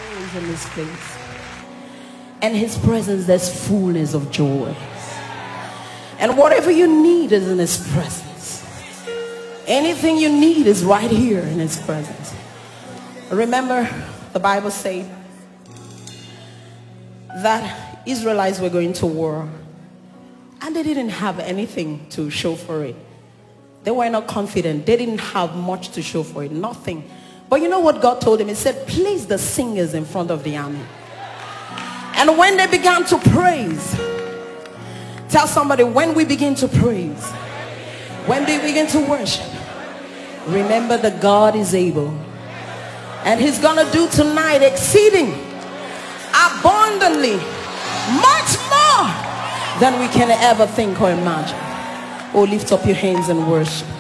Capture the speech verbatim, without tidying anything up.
is in this place. And his presence, there's fullness of joy. And whatever you need is in his presence. Anything you need is right here in his presence. Remember, the Bible says that Israelites were going to war. And they didn't have anything to show for it. They were not confident. They didn't have much to show for it. Nothing. But you know what God told them? He said, place the singers in front of the army. And when they began to praise, tell somebody, when we begin to praise, when we begin to worship, remember that God is able. And he's going to do tonight exceeding abundantly, much more than we can ever think or imagine. Oh, lift up your hands and worship.